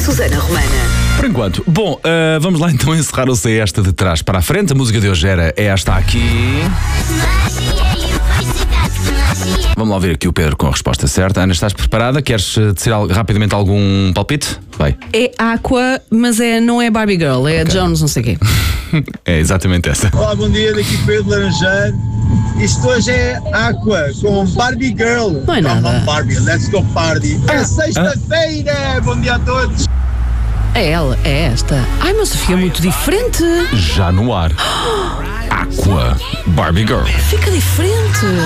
Susana Romana. Por enquanto. Bom, vamos lá então encerrar o C esta de trás para a frente. A música de hoje era esta aqui. Vamos lá ver aqui o Pedro com a resposta certa. Ana, estás preparada? Queres dizer rapidamente algum palpite? Vai. É Aqua, mas não é Barbie Girl, é Okay. Jones não sei o quê. É exatamente essa. Olá, bom dia, daqui Pedro Laranjeiro. Isto hoje é Aqua com Barbie Girl. Não é Come nada. on, Barbie, let's go party. É sexta-feira, bom dia a todos. É ela, é esta. Ai, mas Sofia é muito diferente. Já no ar. Aqua Barbie Girl. Fica diferente.